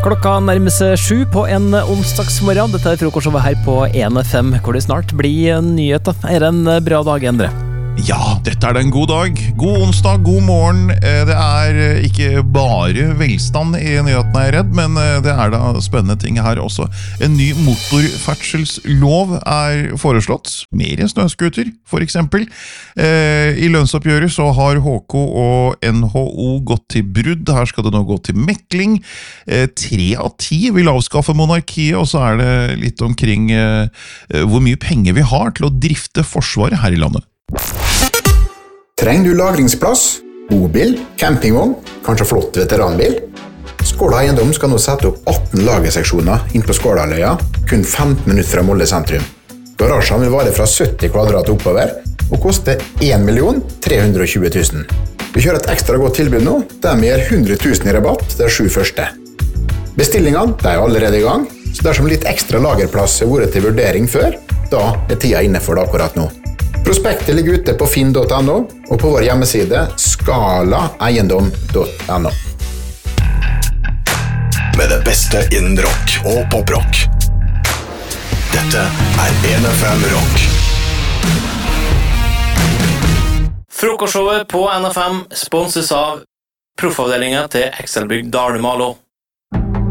Klokka nærmer seg 7 på en onsdagsmorgen. Dette frokostshowet her på 1FM, hvor det snart blir nyheter. Det en bra dag, Endre? Ja, dette det en god dag. God onsdag, god morgen. Det ikke bare velstand I nyhetene jeg redd, men det da spennende ting her også. En ny motorferdselslov foreslått. Mer snøskuter, for eksempel. I lønnsoppgjøret så har HK og NHO gått til brudd. Her skal det nå gå til mekling. 3 av 10 vil avskaffe monarkiet, og så det litt omkring hvor mye penger vi har til å drifte forsvaret her I landet. Trenger du lagringsplass, bobil, campingvogn, kanskje flott veteranbil? Skåla Eiendom skal nå sette opp 18 lagerseksjoner inn på Skålaløya, kun 15 minutter fra Molde sentrum. Garasjen vil vare fra 70 kvadrat oppover, og koste 1.320 000. Vi kjører et ekstra godt tilbud nå, der vi gir 100 000 I rabatt de 7 første. Bestillingene allerede I gang, så dersom litt ekstra lagerplass vært til vurdering før, da tida inne for det akkurat nå. Prospektet ligger ute på finn.no og på vår hjemmeside skalaeiendom.no. Med det beste innen rock og poprock. Dette 1FM Rock. Frokostshowet på NFM sponses av proffavdelingen til Excelbygg Dalemalo.